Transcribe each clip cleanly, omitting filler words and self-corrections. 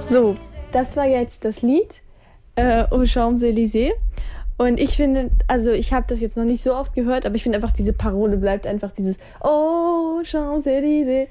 So, das war jetzt das Lied Aux Champs-Élysées. Und ich finde, also ich habe das jetzt noch nicht so oft gehört, aber ich finde einfach, diese Parole bleibt einfach dieses Aux Champs-Élysées.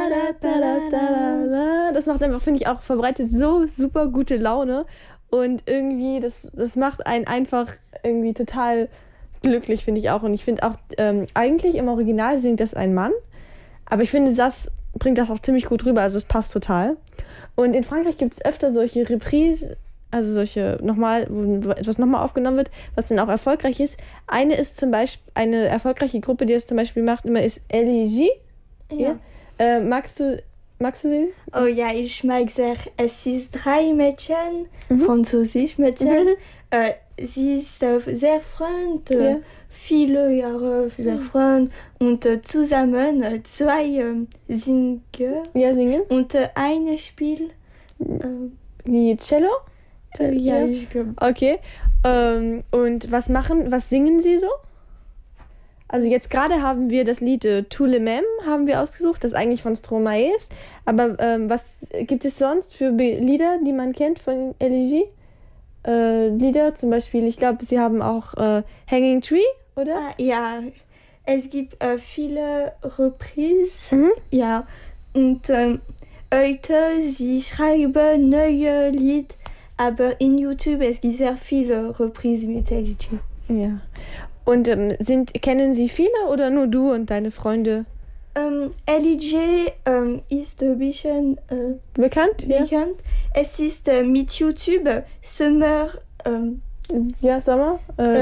Das macht einfach, finde ich, auch verbreitet so super gute Laune. Und irgendwie, das macht einen einfach irgendwie total glücklich, finde ich auch. Und ich finde auch, eigentlich im Original singt das ein Mann. Aber ich finde, das bringt das auch ziemlich gut rüber. Also es passt total. Und in Frankreich gibt es öfter solche Reprises, also solche nochmal, wo etwas nochmal aufgenommen wird, was dann auch erfolgreich ist. Eine ist zum Beispiel, eine erfolgreiche Gruppe, die das zum Beispiel macht, immer ist Elégie. Ja. Magst du sie? Oh ja, ich mag sehr. Es ist 3 Mädchen, französisch Mädchen. Sie ist sehr freund, viele Jahre sehr freund und zusammen 2 singen. Ja, singen. Und eine spielt. Wie Cello? Ja, ich glaube. Okay. Und was singen sie so? Also jetzt gerade haben wir das Lied Tous les Mêmes haben wir ausgesucht, das eigentlich von Stromae ist. Aber was gibt es sonst für Lieder, die man kennt von Elégie? Lieder zum Beispiel, ich glaube, sie haben auch Hanging Tree, oder? Ja, es gibt viele Reprises. Ja, und heute, sie schreiben neue Lieder, aber in YouTube es gibt sehr viele Reprises mit Elégie. Ja. Und kennen Sie viele oder nur du und deine Freunde? Elégie ist ein bisschen bekannt. Ja. Es ist mit YouTube Sommer. Sommer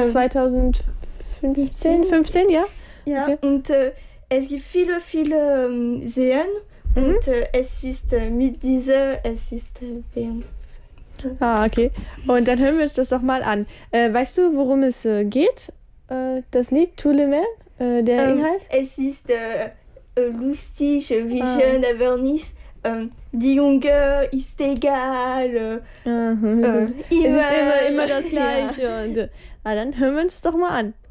2015, ja? Ja, okay. Und es gibt viele Seen und es ist mit dieser, es ist okay. Und dann hören wir uns das doch mal an. Weißt du, worum es geht? Das Lied Tous les Mêmes, der Inhalt? Es ist lustig, wie schön, aber nicht. Die Junge ist egal. Es ist immer das Gleiche. Ja. Und dann hören wir uns doch mal an.